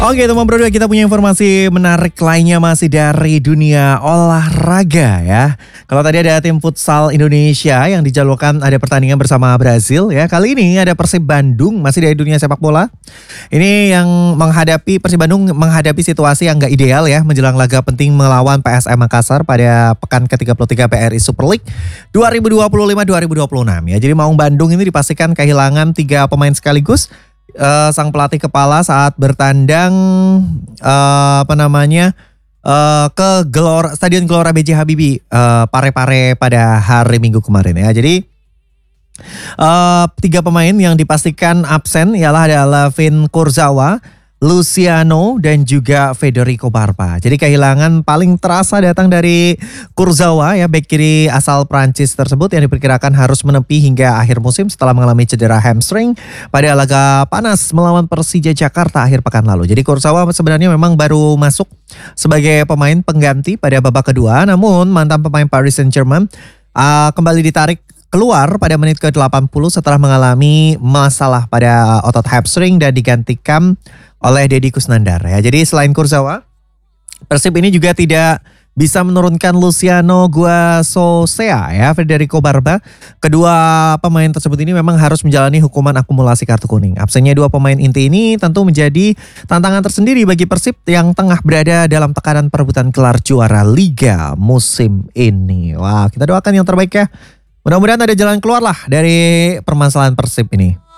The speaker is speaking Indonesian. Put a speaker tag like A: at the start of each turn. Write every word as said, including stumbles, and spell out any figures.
A: Oke teman bro, kita punya informasi menarik lainnya masih dari dunia olahraga ya. Kalau tadi ada tim futsal Indonesia yang dijadwalkan ada pertandingan bersama Brazil ya. Kali ini ada Persib Bandung masih dari dunia sepak bola. Ini yang menghadapi Persib Bandung menghadapi situasi yang gak ideal ya menjelang laga penting melawan P S M Makassar pada pekan ke tiga puluh tiga B R I Super League dua ribu dua puluh lima dua ribu dua puluh enam ya. Jadi Maung Bandung ini dipastikan kehilangan tiga pemain sekaligus. Uh, sang pelatih kepala saat bertandang uh, apa namanya uh, ke Gelora, Stadion Gelora B J Habibie uh, Parepare pada hari Minggu kemarin ya. Jadi uh, tiga pemain yang dipastikan absen ialah adalah Vin Kurzawa, Luciano dan juga Federico Barba. Jadi kehilangan paling terasa datang dari Kurzawa ya, bek kiri asal Prancis tersebut yang diperkirakan harus menepi hingga akhir musim setelah mengalami cedera hamstring pada laga panas melawan Persija Jakarta akhir pekan lalu. Jadi Kurzawa sebenarnya memang baru masuk sebagai pemain pengganti pada babak kedua, namun mantan pemain Paris Saint-Germain uh, kembali ditarik keluar pada menit ke delapan puluh setelah mengalami masalah pada otot hamstring dan digantikan oleh Deddy Kusnandar ya. Jadi selain Kurzawa, Persib ini juga tidak bisa menurunkan Luciano Guasosea ya, Federico Barba. Kedua pemain tersebut ini memang harus menjalani hukuman akumulasi kartu kuning. Absennya dua pemain inti ini tentu menjadi tantangan tersendiri bagi Persib yang tengah berada dalam tekanan perebutan gelar juara Liga musim ini. Wah, kita doakan yang terbaik ya. Mudah-mudahan ada jalan keluar lah dari permasalahan Persib ini.